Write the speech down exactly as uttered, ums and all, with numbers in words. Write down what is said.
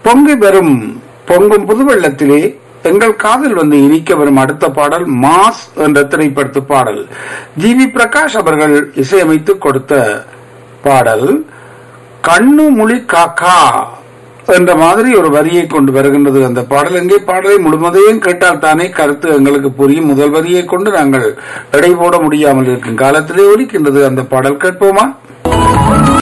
பொங்கி வரும் பொங்கும் புது வெள்ளத்திலே எங்கள் காதில் வந்து இனிக்க வரும் அடுத்த பாடல் மாஸ் என்ற திரைப்படத்து பாடல். ஜி வி பிரகாஷ் அவர்கள் இசையமைத்து கொடுத்த பாடல். கண்ணு முழி காக்கா என்ற மாதிரி ஒரு வரியை கொண்டு வருகின்றது அந்த பாடல். எங்கே பாடலை முழுவதையும் கேட்டால் தானே கருத்து எங்களுக்கு புரியும். முதல் வரியை கொண்டு நாங்கள் எடை போட முடியாமல் இருக்கும் காலத்திலே ஒலிக்கின்றது அந்த பாடல். கேட்போமா?